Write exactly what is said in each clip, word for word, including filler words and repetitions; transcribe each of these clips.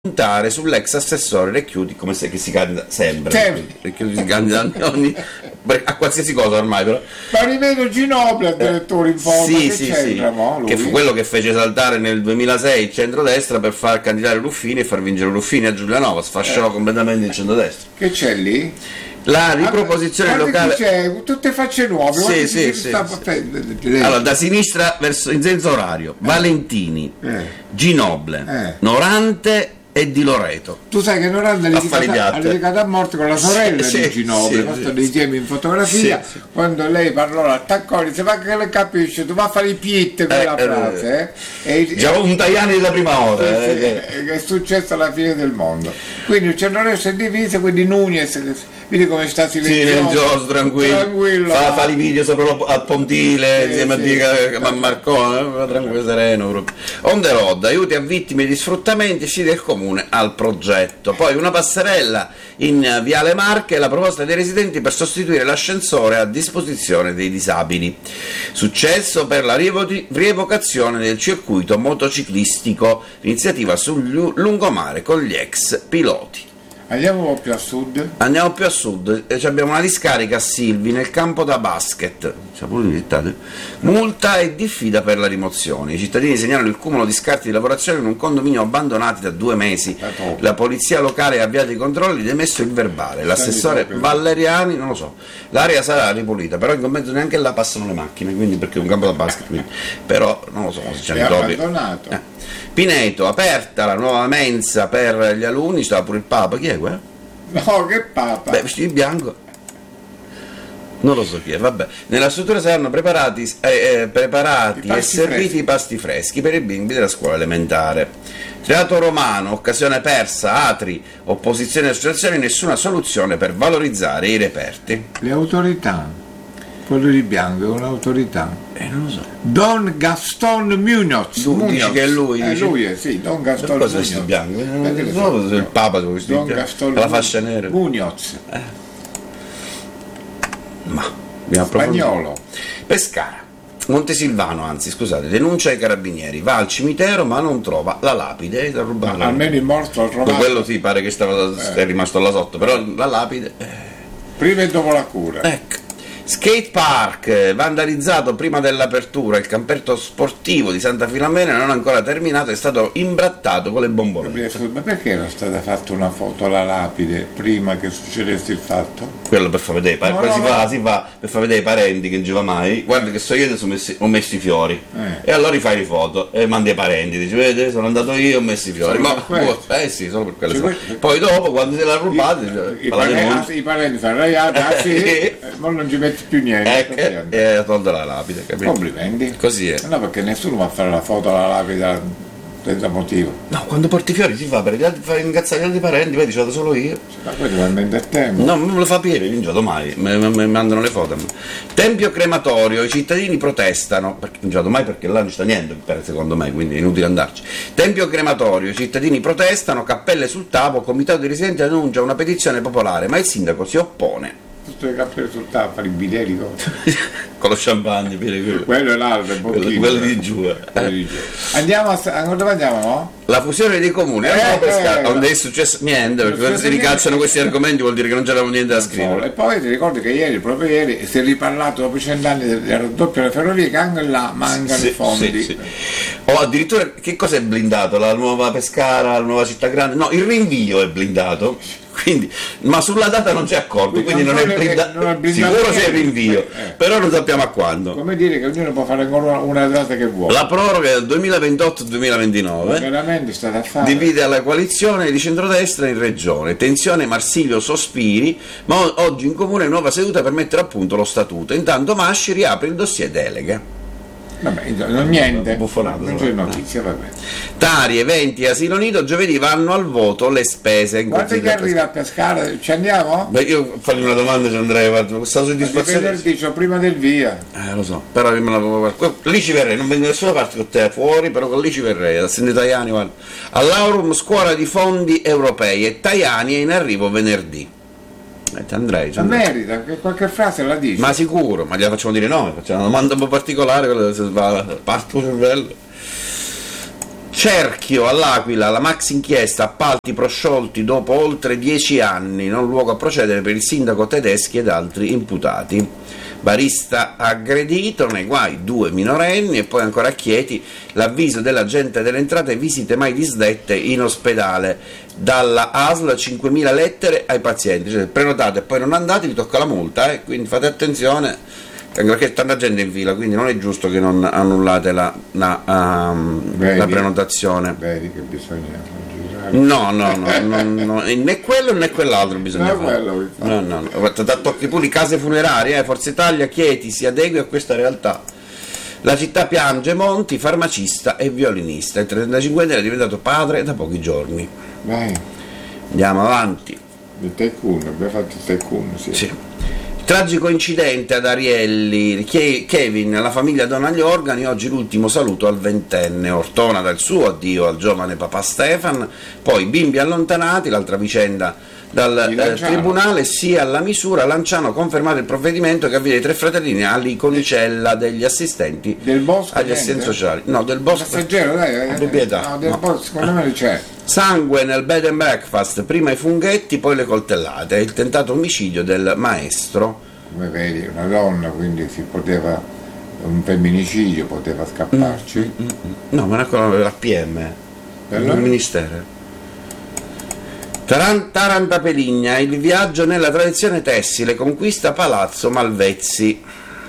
puntare sull'ex assessore Recchiuti, come se che si candida sempre, Recchiuti si candida ogni, a qualsiasi cosa ormai, però ma rivedo Ginobili al direttore in fondo, sì, che, sì, c'entra, sì. Mo, Che fu quello che fece saltare nel duemilasei il centrodestra per far candidare Ruffini e far vincere Ruffini a Giulianova, sfasciò eh. completamente il centrodestra. Che c'è lì? La riproposizione ah, locale, c'è tutte facce nuove. Sì, sì, sì, sta... sì. Allora, da sinistra verso in senso orario, eh. Valentini, eh. Ginobili, eh. Norante e Di Loreto. Tu sai che Norante ha litigato a morte con la sorella sì, di Ginobili, sì, sì, insieme in fotografia, sì, sì. Quando lei parlò l'attaccò, dice ma che le capisci, tu vai a fare i pitti quella eh, frase eh. E, già un Tajani della prima ora sì, eh, sì, eh. Che è successo alla fine del mondo, quindi il centrodestra è diviso, quindi Nunez vedi come sta silenzioso, sì, tranquillo, tranquillo fa, fa i video sopra al pontile sì, insieme sì. a Marcone, tranquillo, sereno. On the road, aiuti a vittime di sfruttamenti, sì, del comune al progetto. Poi una passerella in Viale Marche, la proposta dei residenti per sostituire l'ascensore a disposizione dei disabili. Successo per la rievocazione del circuito motociclistico, iniziativa sul lungomare con gli ex piloti. Andiamo un po' più a sud. Andiamo più a sud, e abbiamo una discarica a Silvi nel campo da basket. Multa e diffida per la rimozione. I cittadini segnalano il cumulo di scarti di lavorazione in un condominio abbandonati da due mesi. La polizia locale ha avviato i controlli ed emesso il verbale. L'assessore Valleriani, non lo so. L'area sarà ripulita, però in compenso neanche là passano le macchine, quindi perché è un campo da basket. Quindi. Però non lo so se c'è abbandonato. Eh. Pineto, aperta la nuova mensa per gli alunni, stava pure il Papa, chi è quello? No, che Papa? Beh, vestito di bianco. Non lo so chi è, vabbè. Nella struttura saranno preparati, eh, preparati e serviti freschi. I pasti freschi per i bimbi della scuola elementare. Teatro Romano, occasione persa, atri, opposizione e associazioni, nessuna soluzione per valorizzare i reperti. Le autorità, quello di bianco è un'autorità. Eh, non lo so. Don Gaston Munoz. Tu Munoz. Dici che è lui? Eh, lui è, sì, Don Gaston Munoz. Cosa è bianco? Eh, non so se il Papa dove si Don Gaston la fascia nera. Munoz. Eh. Ma Spagnolo. Pescara, Montesilvano, anzi scusate, denuncia ai carabinieri, va al cimitero ma non trova la lapide da rubare. Ma almeno il morto ha trovato. Quello sì, pare che stava, eh. è rimasto là sotto, però la lapide eh. prima e dopo la cura. Ecco. Skate park, vandalizzato prima dell'apertura, il campetto sportivo di Santa Filomena non ancora terminato, è stato imbrattato con le bombolette. Ma perché era stata fatta una foto alla lapide prima che succedesse il fatto? Quello per far vedere, no, no, si, no. Va, si va per far vedere i parenti che non ci va mai, guarda eh. che so io adesso ho messo, ho messo i fiori, eh. e allora rifai le foto e mandi ai parenti, dici vedi sono andato io ho messo i fiori, solo ma eh sì, solo per quelle cioè, so. Poi dopo quando se l'ha rubato i, i, parenti, i parenti fanno raiata, ah, sì, eh, ma non ci metti più niente, ecco, e ha tolto la lapide, capito? Complimenti. Così è. No, perché nessuno va a fare la foto alla lapide senza motivo. No, quando porti i fiori si fa per gli altri, fai incazzare gli altri parenti, vedi, c'è solo io. Ma quello veramente è tempo. No, non me lo fa Pieri, non gioco mai, mi mandano le foto. Tempio crematorio, i cittadini protestano, perché non gioco mai perché là non sta niente, secondo me, quindi è inutile andarci. Tempio crematorio, i cittadini protestano, cappelle sul tavolo, comitato di residenti annuncia una petizione popolare, ma il sindaco si oppone. Tutte le cappelle sul tavolo a fare i bidelli con lo champagne, quello, quello è l'altro, quello, quello di giù. Eh. Andiamo a, a dove andiamo, no? La fusione dei comuni, eh, eh, pescato, non è successo niente, perché quando si ricacciano questi argomenti vuol dire che non c'era niente da scrivere. E poi ti ricordi che ieri, proprio ieri, si è riparlato dopo cent'anni del raddoppio delle ferrovie, che anche là mancano sì, i fondi. Sì, sì. O addirittura, che cosa è blindato? La nuova Pescara, la nuova città grande? No, il rinvio è blindato. Quindi, ma sulla data non c'è accordo, quindi, quindi non, non, è blinda- non è blindato, sicuro c'è il rinvio, eh, eh. però non sappiamo a quando. Come dire che ognuno può fare ancora una data che vuole. La proroga è del duemilaventotto duemilaventinove, veramente è stata a fare. Divide la coalizione di centrodestra in regione, tensione Marsilio sospiri, ma oggi in comune nuova seduta per mettere a punto lo statuto. Intanto Masci riapre il dossier delega. Vabbè, non niente, buffonato, non c'è notizia, vabbè. Tari, eventi, asilo nido, giovedì vanno al voto le spese. Quando che arriva a Pescara? Ci andiamo? Beh, io fargli una domanda ci andrei, guarda, questa soddisfazione. Dice prima del via. Eh, lo so, però io me la... lì ci verrei, non vengo da nessuna parte con te fuori, però con lì ci verrei, da Sende Tajani, guarda. All'Aurum scuola di fondi europei e Tajani è in arrivo venerdì. Eh, andrei, ma merita, che qualche frase la dici? Ma sicuro, ma gliela facciamo dire no, facciamo una domanda un po' particolare, quella se va parto cervello. Cerchio all'Aquila, la max inchiesta, appalti prosciolti dopo oltre dieci anni, non luogo a procedere per il sindaco Tedeschi ed altri imputati. Barista aggredito, nei guai due minorenni. E poi ancora a Chieti, l'avviso dell'agente delle entrate, visite mai disdette in ospedale. Dalla A S L cinquemila lettere ai pazienti, cioè prenotate e poi non andate vi tocca la multa, eh? Quindi fate attenzione. Anche perché tanta gente in fila, quindi non è giusto che non annullate la, la, um, vedi, la prenotazione. Vedi che bisogna girare. No, no, no, no, no, né quello né quell'altro bisogna no, fare. No, no, no. Tocchi pure case funerarie, eh. Forza Italia, Chieti si adegui a questa realtà. La città piange Monti, farmacista e violinista. Il trentacinquenne è diventato padre da pochi giorni. Vai. Andiamo avanti. Il Tycoon, abbiamo fatto il Tycoon, sì. Sì. Tragico incidente ad Arielli, Kevin, la famiglia dona gli organi, oggi l'ultimo saluto al ventenne. Ortona dà il suo addio al giovane papà Stefan, poi bimbi allontanati, l'altra vicenda dal eh, tribunale, sia alla misura. Lanciano ha confermato il provvedimento che avviene i tre fratellini all'iconicella degli assistenti del Bosco, agli assistenti sociali. No, del Bosco. Passeggero, dai, proprietà. No, del no. Bosco, secondo me c'è. Sangue nel bed and breakfast, prima i funghetti, poi le coltellate. Il tentato omicidio del maestro. Come vedi, una donna, quindi si poteva, un femminicidio, poteva scapparci. Mm, mm, mm. No, ma è una la P M, il ministero. Taran- Taranta Peligna, il viaggio nella tradizione tessile, conquista Palazzo Malvezzi.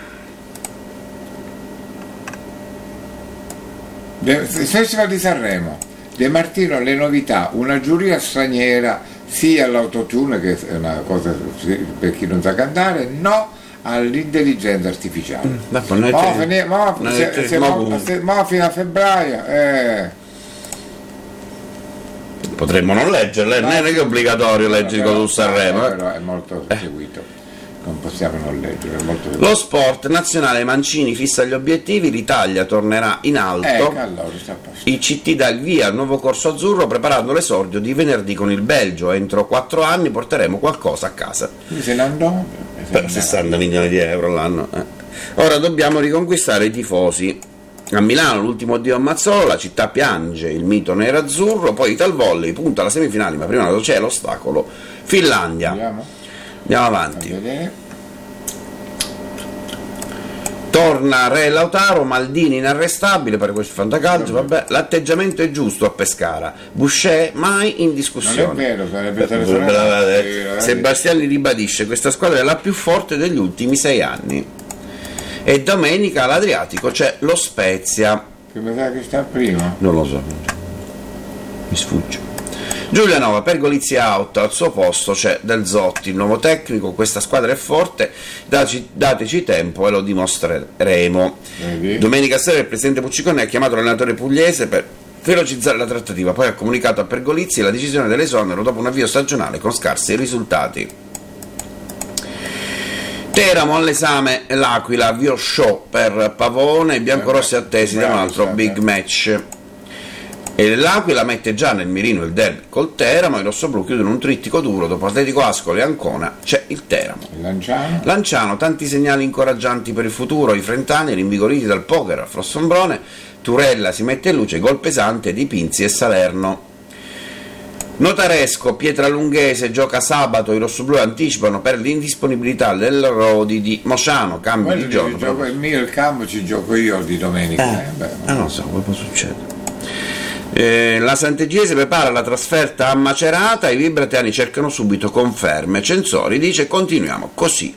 Il Festival di Sanremo, De Martino le novità, una giuria straniera, sì all'autotune, che è una cosa per chi non sa cantare, no all'intelligenza artificiale. Mm, ma fino a febbraio eh. potremmo non leggerle, non è che è obbligatorio leggere con Sanremo, eh, però è molto eh. seguito. Non possiamo non leggere. È molto Lo sport nazionale, Mancini fissa gli obiettivi, l'Italia tornerà in alto. Eh, allora, il C T dà il via al nuovo corso azzurro preparando l'esordio di venerdì con il Belgio. Entro quattro anni porteremo qualcosa a casa. Se ne andò per sessanta milioni di euro l'anno. Eh. Ora dobbiamo riconquistare i tifosi. A Milano l'ultimo addio a Mazzolo, la città piange, il mito nero-azzurro, poi Ital Volley punta alla semifinale, ma prima c'è l'ostacolo Finlandia. Andiamo. Andiamo avanti. Torna Re Lautaro, Maldini inarrestabile per questo fantacalcio, vabbè, l'atteggiamento è giusto a Pescara. Boucher mai in discussione. Non è vero, sarebbe essere Sebastiani ribadisce questa squadra è la più forte degli ultimi sei anni. E domenica all'Adriatico c'è lo Spezia. Che mi sa che sta prima? Non lo so. Mi sfugge. Giulianova, Pergolizia out, al suo posto c'è Del Zotti, il nuovo tecnico, questa squadra è forte, daci, dateci tempo e lo dimostreremo. Vedi? Domenica sera il presidente Puccicone ha chiamato l'allenatore pugliese per velocizzare la trattativa, poi ha comunicato a Pergolizia la decisione dell'esonero dopo un avvio stagionale con scarsi risultati. Teramo all'esame l'Aquila, avvio show per Pavone, i biancorossi attesi da un altro big match. E l'Aquila mette già nel mirino il derby col Teramo, i rossoblù chiudono un trittico duro, dopo Atletico Ascoli e Ancona c'è il Teramo. Lanciano. Lanciano, tanti segnali incoraggianti per il futuro, i frentani rinvigoriti dal poker a Fossombrone, Turella si mette in luce, gol pesante di Pinzi e Salerno. Notaresco, Pietralunghese gioca sabato, i rossoblù anticipano per l'indisponibilità del Rodi di Mosciano, cambio di giorno. Gioco, il mio il campo ci gioco io di domenica. Eh, eh, beh, non, non so come può succedere. Eh, la Sant'Egiese prepara la trasferta a Macerata, i vibratiani cercano subito conferme. Censori dice continuiamo così.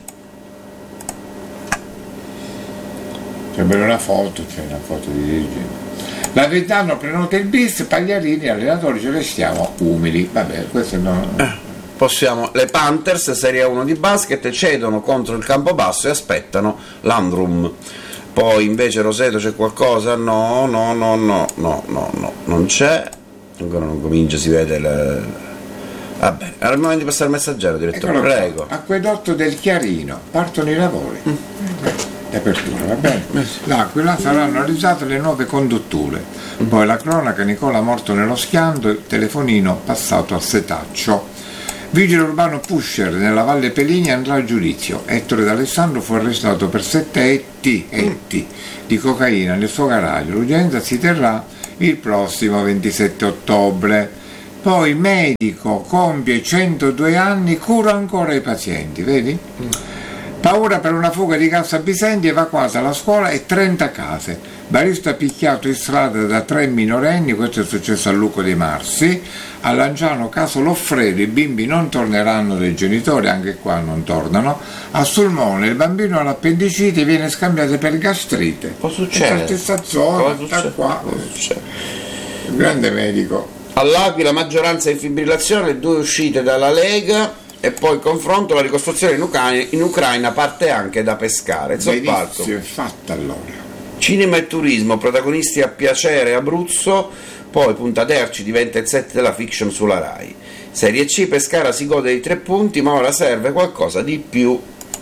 C'è bella una foto, c'è una foto di dirigente. La Ventano prenota il bis, Pagliarini, allenatori ci restiamo umili. Vabbè, questo non. Eh, possiamo. Le Panthers, Serie uno di basket, cedono contro il Campobasso e aspettano Landrum. Poi invece Roseto c'è qualcosa? No, no, no, no, no, no, no, non c'è. Ancora non comincia, si vede il... Va bene, era il momento di passare il messaggero, direttore, prego. Acquedotto del Chiarino, partono i lavori. Mm. Apertura, va bene? L'Aquila saranno realizzate le nuove condutture. Poi la cronaca, Nicola morto nello schianto, il telefonino passato a setaccio. Vigile urbano pusher nella Valle Peligna andrà a giudizio. Ettore D'Alessandro fu arrestato per sette etti, etti di cocaina nel suo garage. L'udienza si terrà il prossimo ventisette ottobre. Poi medico, compie centodue anni, cura ancora i pazienti, vedi? Mm. Paura per una fuga di gas a Bisenti, evacuata la scuola e trenta case. Barista picchiato in strada da tre minorenni, questo è successo a Lucco dei Marsi. A Lanciano caso Loffredo, i bimbi non torneranno dai genitori, anche qua non tornano. A Sulmone il bambino all'appendicite viene scambiato per gastrite. Cosa succede? Nella stessa zona, sta qua. Il grande medico. All'Aquila maggioranza in fibrillazione, due uscite dalla Lega. E poi confronto, la ricostruzione in Ucraina, in Ucraina parte anche da Pescara. Benissimo, è fatta allora. Cinema e turismo, protagonisti a piacere Abruzzo, poi Punta Terci diventa il set della fiction sulla Rai. Serie C, Pescara si gode dei tre punti, ma ora serve qualcosa di più.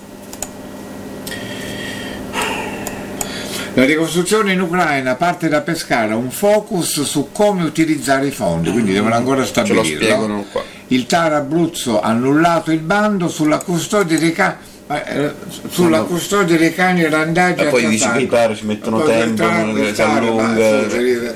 La ricostruzione in Ucraina parte da Pescara, un focus su come utilizzare i fondi, quindi devono ancora stabilirlo. Ce lo spiegano qua. Il TAR Abruzzo ha annullato il bando sulla custodia dei cani, eh, sulla no. custodia dei cani randaggi. E poi dici che i TAR ci mettono tempo, si allunga.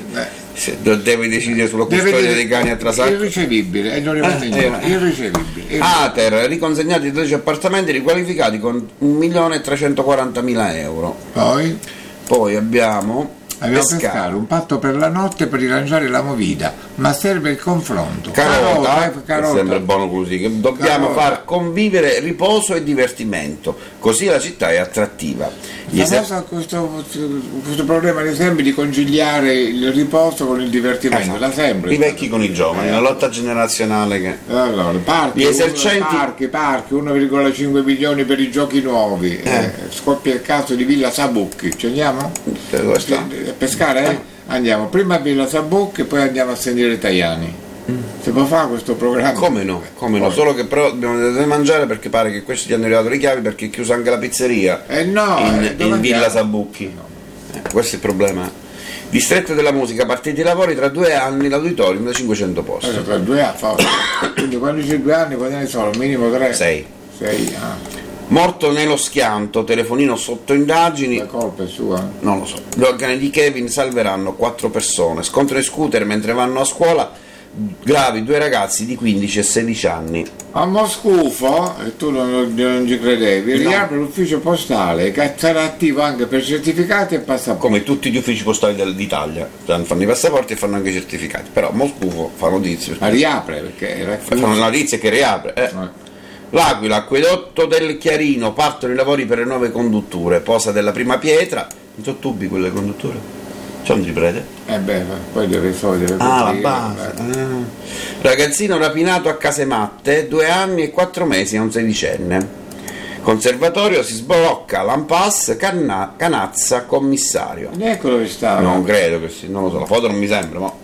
Deve decidere sulla custodia dei, dei cani a Trasacco. Irricevibile, e non rimane eh, niente. Eh. Irricevibile. Ater, riconsegnati dodici appartamenti riqualificati con un milione e trecentoquarantamila euro. Poi? Poi abbiamo Abbiamo Pescara, un patto per la notte per rilanciare la movida, ma serve il confronto. Carota, carota, carota. Sembra buono così, che dobbiamo carota. Far convivere riposo e divertimento, così la città è attrattiva. Gli eser- questo, questo problema di sempre di conciliare il riposo con il divertimento, esatto. Da sempre. I vecchi con i giovani, eh. La lotta generazionale che... Allora, parchi, gli esercenti... parchi, parchi, uno virgola cinque milioni per i giochi nuovi, eh. Eh, scoppia il caso di Villa Sabucchi, ci andiamo? Dove sta? Pescare, eh? Andiamo prima a Villa Sabucchi e poi andiamo a sentire Tajani. Mm. Si può fare questo programma? Come no, come no, solo che però dobbiamo mangiare perché pare che questi ti hanno arrivato le chiavi perché è chiusa anche la pizzeria eh no, in, eh, in Villa Sabucchi. No. Eh, questo è il problema. Distretto della musica, partiti i lavori, tra due anni l'auditorium da cinquecento posti. Eh, tra due anni, quindi quando c'è due anni quanti ne sono? Minimo tre? Sei. Sei, ah. Morto nello schianto, telefonino sotto indagini. La colpa è sua? Non lo so. Gli organi di Kevin salveranno quattro persone. Scontro in scooter mentre vanno a scuola. Gravi due ragazzi di quindici e sedici anni. A Moscufo, e tu non, non ci credevi, no. Riapre l'ufficio postale che sarà attivo anche per certificati e passaporti. Come tutti gli uffici postali d'Italia, fanno i passaporti e fanno anche i certificati. Però Moscufo fa notizie. Ma riapre perché era fanno notizie che riapre. Eh. No. L'Aquila, acquedotto del Chiarino, partono i lavori per le nuove condutture, posa della prima pietra. Non sono tubi quelle condutture? C'è un triprete? Eh beh, poi deve soldi. Ah, la base. Ah. Ragazzino rapinato a Casematte, due anni e quattro mesi a un sedicenne. Conservatorio si sblocca, l'Ampass, Canna, Canazza, commissario. Ecco dove sta. Non credo che sia, non lo so, la foto non mi sembra, ma...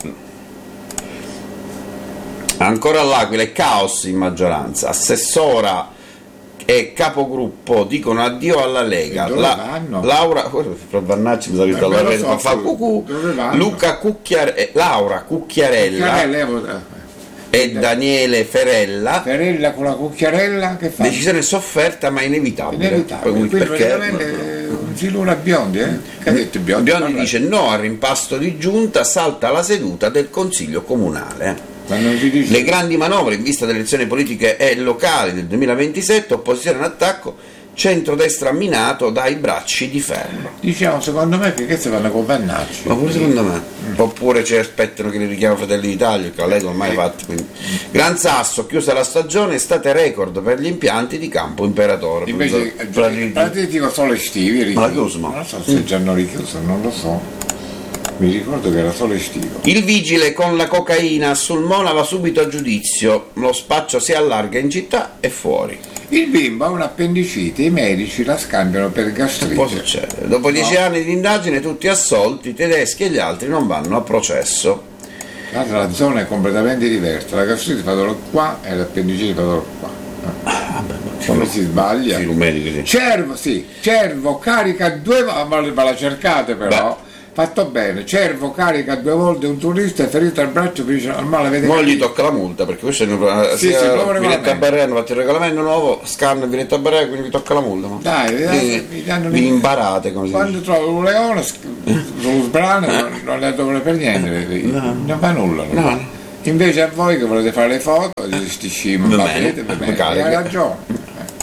Ancora all'Aquila è caos in maggioranza, assessora e capogruppo dicono addio alla Lega. La, Laura Vannacci mi sa che sta alla rete, ma fa cucù. Luca Cucchiar, Laura Cucchiarella, Cucchiarella e Daniele Ferella. Ferella con la Cucchiarella che fa? Decisione sofferta ma inevitabile. Inevitabile. Quindi perché Silura Biondi, eh? Che ha detto Biondi? Biondi dice no al rimpasto di giunta, salta la seduta del Consiglio Comunale. Le grandi manovre in vista delle elezioni politiche e locali del duemilaventisette, opposizione in attacco, centrodestra minato dai bracci di ferro. Diciamo, secondo me che questi vanno a governarci. Ma pure secondo me. Mm. Oppure ci aspettano che li richiamano Fratelli d'Italia, che lei non ha mai eh. fatto. Quindi. Gran Sasso, chiusa la stagione, estate record per gli impianti di Campo Imperatore. Invece i dico solo estivi. Ma la chiuso, ma. Non lo so se mm. già hanno richiuso, non lo so. Mi ricordo che era solo estivo. Il vigile con la cocaina a Sulmona va subito a giudizio, lo spaccio si allarga in città e fuori. Il bimbo ha un'appendicite, i medici la scambiano per gastrite. Cosa succede? Dopo dieci no. anni di indagine tutti assolti, i tedeschi e gli altri non vanno a processo. La zona è completamente diversa, la gastrite fa dolore qua e l'appendicite fa dolore qua. Ah, vabbè, come si sbaglia? Sì, medici, sì. Cervo, sì, Cervo carica due, ma la cercate però. Beh. fatto bene. Cervo carica due volte un turista, è ferito al braccio, dice normale, vede. Non gli tocca la multa, perché questo è il sì, sì, Vinetta a Barrea, hanno fatto il regolamento nuovo, scanna Vinetta a Barrea, quindi vi tocca la multa. Ma. Dai, vi, vi, danno vi imparate come si quando dice. trovo un leone sullo sbrano non, non le dovrei per niente, no. Non fa nulla. No. No. Invece a voi che volete fare le foto, sti scimi, va bene, va bene, hai ragione.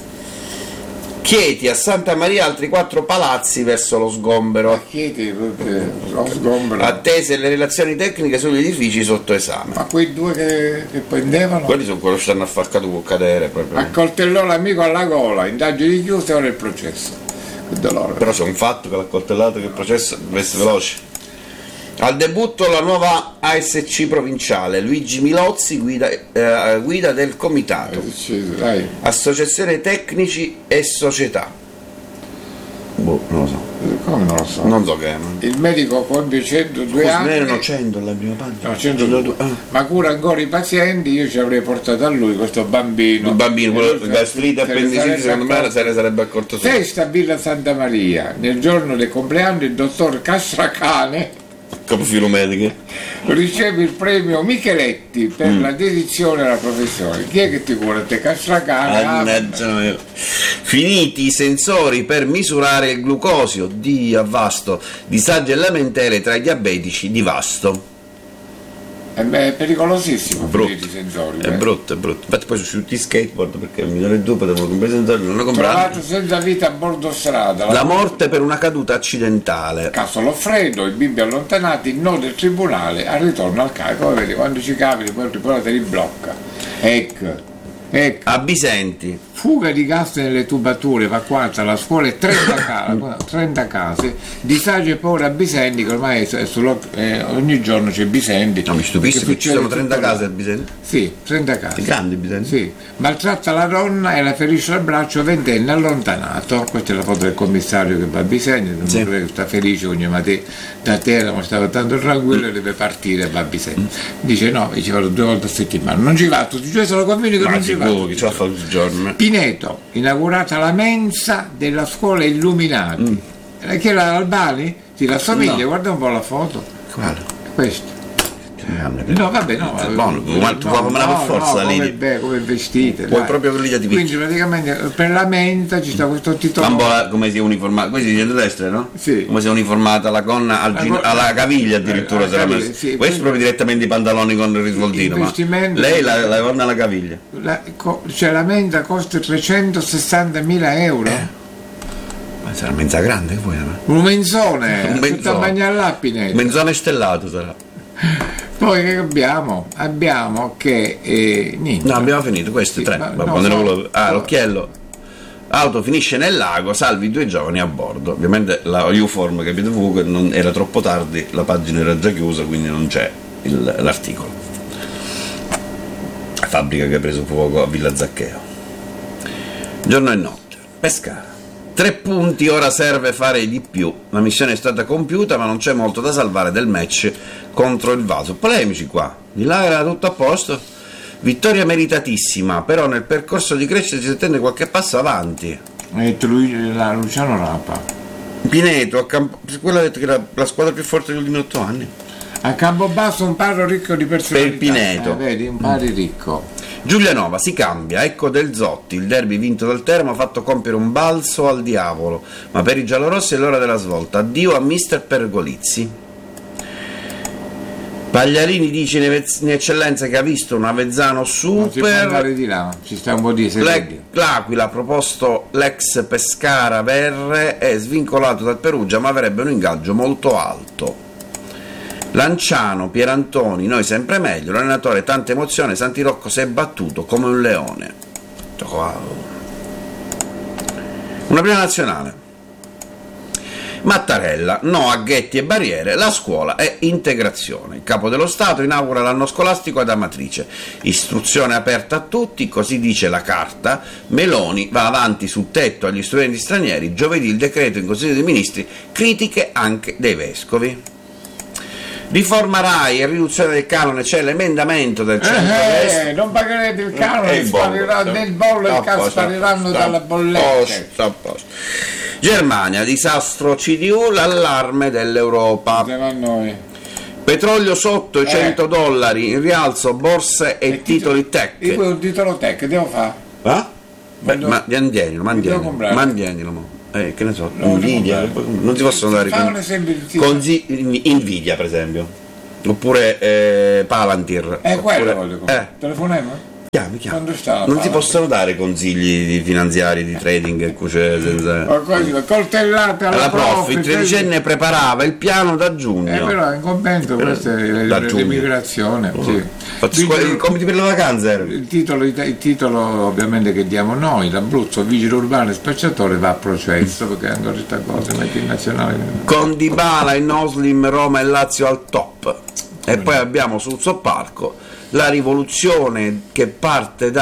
Chieti a Santa Maria altri quattro palazzi verso lo sgombero. A Chieti, lo sgombero. Attese le relazioni tecniche sugli edifici sotto esame. Ma quei due che, che pendevano? Quelli sono quelli che stanno a far cadere proprio. Accoltellò l'amico alla gola, indagini chiuse, ora il processo. Che dolore. Però c'è un fatto che l'ha accoltellato, che il processo deve essere veloce. Al debutto la nuova A S C provinciale, Luigi Milozzi, guida, eh, guida del comitato, Dai. Associazione Tecnici e Società. Boh, non lo so. Come non lo so? Non so che. Il medico compie centodue anni. Erano cento alla prima pagina. No, centodue. Ah. Ma cura ancora i pazienti, io ci avrei portato a lui questo bambino. Il bambino, quello che gastrite appendiciti, secondo me se ne sarebbe accorto solo. Festa a Villa Santa Maria, nel giorno del compleanno il dottor Castracane, capofilo mediche, riceve il premio Micheletti per mm. la dedizione alla professione. Chi è che ti cura? Te Castracane? Ah, finiti i sensori per misurare il glucosio, Dio a Vasto, disagi e lamentele tra i diabetici di Vasto. È pericolosissimo, brutto, i sensori, è brutto, è brutto. Infatti poi sono tutti skateboard, perché mi milione e due potevano comprare i sensori, non lo comprare. Trovato senza vita a bordo strada. La, la morte per una caduta accidentale. Caso Loffredo, i bimbi allontanati, no del tribunale, al ritorno al carico. Vedi, quando ci capiti poi il tribunale te li blocca. Ecco. Ecco. A Bisenti. Fuga di gas nelle tubature, evacuata la scuola e trenta, case, trenta case, disagi e paura a Bisenti, che ormai è sullo, eh, ogni giorno c'è Bisenti. No, mi stupisce che ci sono trenta case a Bisenti. Sì, trenta case. Grandi Bisenti. Sì. Maltratta la donna e la ferisce al braccio, ventenne allontanato. Questa è la foto del commissario che va a Bisenti, non sì. Che sta felice ogni mattina da terra, ma stava tanto tranquillo e deve partire e va a Bisenti. Dice no, ci vado due volte a settimana. Non ci va, tutti i giorni sono convinto che ma non ci va. Chi ce la fa tutti i giorni? Pineto, inaugurata la mensa della scuola Illuminati. Mm. Che era Albani? Sì, la somiglia, no. Guarda un po' la foto. Quale? Questo. No, vabbè, no, è buono, no, no, come la no, forza no, lì. Come, beh, come vestite. Puoi proprio lì di quindi praticamente per la menta ci sta questo titolo. Ma come si è uniformata? Questo è di destra, no? Sì. Come si è uniformata la gonna al gin- alla caviglia addirittura. Eh, caviglia, sì, questo proprio direttamente i pantaloni con il risvoltino. Ma lei la, la gonna alla caviglia. La, co, cioè la menta costa trecentosessantamila euro. Eh. Ma sarà menza grande che vuoi? Un menzone, un menzone. Un menzone stellato sarà. Poi che abbiamo? Abbiamo che eh, niente. No, abbiamo finito, questi sì, tre. Ma, no, no, ah, no. L'occhiello. Auto finisce nel lago, salvi due giovani a bordo. Ovviamente la U-Form capito fu che non era troppo tardi, la pagina era già chiusa, quindi non c'è il, l'articolo. La fabbrica che ha preso fuoco a Villa Zaccheo. Giorno e notte. Pescara. Tre punti, ora serve fare di più. La missione è stata compiuta, ma non c'è molto da salvare del match contro il Vaso. Polemici qua, di là era tutto a posto. Vittoria meritatissima, però nel percorso di crescita si attende qualche passo avanti. E lui, la Luciano Rapa. Pineto, a Campo, quella ha detto che era la squadra più forte degli ultimi otto anni. A Campobasso un paro ricco di personalità. Per Pineto. Eh, vedi, un pari mm. ricco. Giulianova, si cambia, ecco Del Zotti, il derby vinto dal Teramo ha fatto compiere un balzo al diavolo, ma per i giallorossi è l'ora della svolta, addio a mister Pergolizzi. Pagliarini dice in eccellenza che ha visto un Avezzano super, si di là, ci sta un po' di Le, l'Aquila ha proposto l'ex Pescara Verre, è svincolato dal Perugia ma avrebbe un ingaggio molto alto. Lanciano, Pierantoni, noi sempre meglio, l'allenatore tanta emozione, Santi Rocco si è battuto come un leone. Una prima nazionale. Mattarella, no a ghetti e barriere, la scuola è integrazione. Il capo dello Stato inaugura l'anno scolastico ad Amatrice. Istruzione aperta a tutti, così dice la carta. Meloni va avanti sul tetto agli studenti stranieri, giovedì il decreto in Consiglio dei Ministri, critiche anche dei vescovi. Riforma Rai e riduzione del canone, c'è l'emendamento del centro-destra. Eh, non pagherete il canone, eh, sparirà nel bollo e il cazzo spariranno sta, dalla bolletta. Sta posto. Germania, disastro C D U, l'allarme dell'Europa. A noi. Petrolio sotto i cento dollari, in rialzo borse e, e titoli tech. Io un titolo tech, che devo fare? Eh? Beh, ma mandienilo, mandienilo, mandienilo. Eh, che ne so, no, Nvidia, non si possono dare con... un esempio di Consi- Nvidia per esempio, oppure eh, Palantir. Eh, oppure, quello voglio eh. Telefonema? Chiami, chiami. Quando sta non si possono dare consigli di finanziari, di trading e cose senza... coltellate alla, alla prof, il tredicenne preparava il piano da giugno. Eh, però in commento questa è l'immigrazione. Uh-huh. Sì. I compiti per le vacanze. Il titolo, il titolo ovviamente che diamo noi, l'Abruzzo, vigile urbano e spacciatore, va a processo perché è ancora questa cosa, metti in nazionale. Con Dybala e Noslim, Roma e Lazio al top. E poi abbiamo sul Soppalco la rivoluzione che parte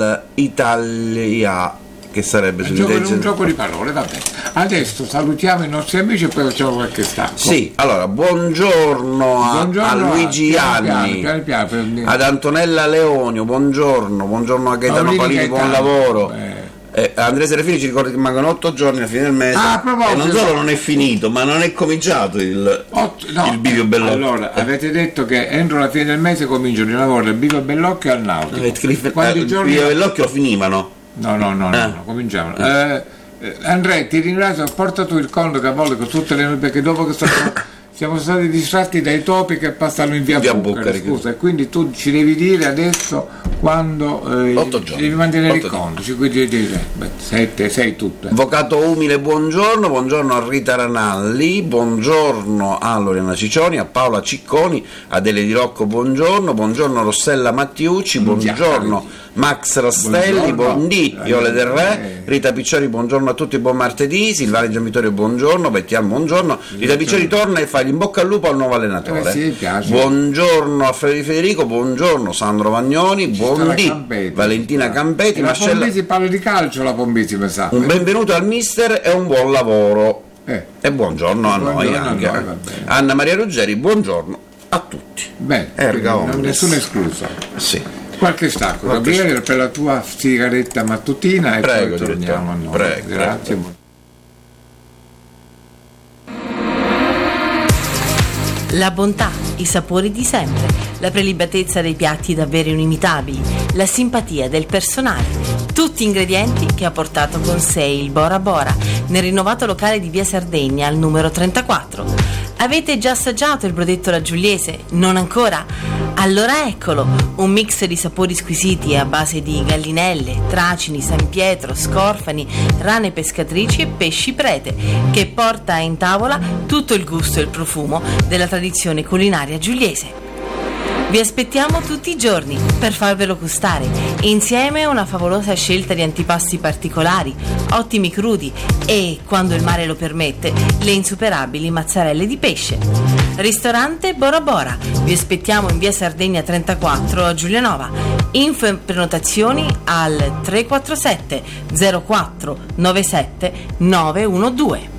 dall'Italia, che sarebbe un gioco, un gioco di parole, vabbè. Adesso salutiamo i nostri amici e poi facciamo qualche stacco. Sì, allora buongiorno a, buongiorno a Luigi Ianni, piano, piano, piano, piano, ad Antonella Leonio, buongiorno, buongiorno a Gaetano Palini, buon lavoro. Eh. Eh, Andrea Serafini ci ricorda che mancano otto giorni alla fine del mese ah, e non solo non è finito ma non è cominciato il, otto, no, il Bivio Bellocchio. Allora eh. avete detto che entro la fine del mese cominciano i lavori del Bivio Bellocchio al Nautico. Eh, eh, il giorni... Bivio Bellocchio finivano? No, no, no, no, eh. no cominciavano. Eh. Eh, Andrea, ti ringrazio, porta tu il conto che a volte con tutte le perché dopo che sono siamo stati distratti dai topi che passano in via, via Bucari, scusa, e quindi tu ci devi dire adesso quando eh, devi mantenere il conto, sette, sei tutte. Avvocato umile, buongiorno, buongiorno a Rita Ranalli, buongiorno a Loriana Ciccioni, a Paola Cicconi, Adele Di Rocco, buongiorno, buongiorno a Rossella Mattiucci, buongiorno Max Rastelli, buondì, Viole del Re, Rita Piccioni, buongiorno a tutti, buon martedì, Silvana Gianvittorio, buongiorno, Bettian, buongiorno, Rita Piccioni torna e fa in bocca al lupo al nuovo allenatore. Eh sì, buongiorno a Frederico Federico, buongiorno Sandro Vagnoni, buondì, Valentina Campetti, la Marcella... Pombisi parla di calcio, la Pombisi mi sa. Un benvenuto al mister e un buon lavoro. Eh. E buongiorno a buongiorno noi anche. A noi, Anna Maria Ruggeri, buongiorno a tutti. Bene, nessuno escluso. Sì. Qualche stacco, Gabriele, per la tua sigaretta mattutina e prego, poi torniamo a noi. Prego, grazie. Prego. La bontà, i sapori di sempre, la prelibatezza dei piatti davvero inimitabili, la simpatia del personale, tutti ingredienti che ha portato con sé il Bora Bora nel rinnovato locale di via Sardegna al numero trentaquattro. Avete già assaggiato il brodetto alla Giuliese? Non ancora? Allora eccolo, un mix di sapori squisiti a base di gallinelle, tracini, San Pietro, scorfani, rane pescatrici e pesci prete, che porta in tavola tutto il gusto e il profumo della tradizione culinaria giuliese. Vi aspettiamo tutti i giorni per farvelo gustare, insieme a una favolosa scelta di antipasti particolari, ottimi crudi e, quando il mare lo permette, le insuperabili mozzarelle di pesce. Ristorante Bora Bora, vi aspettiamo in via Sardegna trentaquattro a Giulianova. Info e prenotazioni al tre quattro sette zero quattro nove sette nove uno due.